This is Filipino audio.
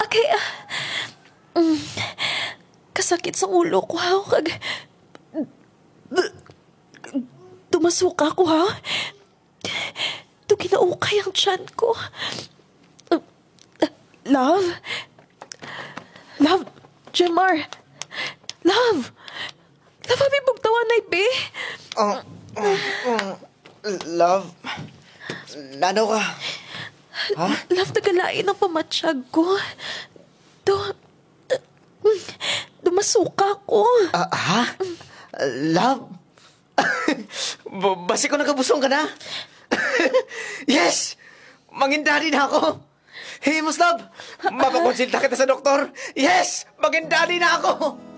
kay... kasakit sa ulo ko, ha? Dumasuka ko, ha? Ginaukay ang tiyan ko. Love? Love? Jemar? Love? Love, abi bugtawan na, be? Love? Nano ka? Ha? Love, nagalain ang pamatsyag ko. Dumasuka ko. Ha? Love? Basi ko nagabusong ka na? Yes! Mangindari na ako! Hey, Mas Love! Mapakonsulta kita sa doktor! Yes! Mangindari na ako!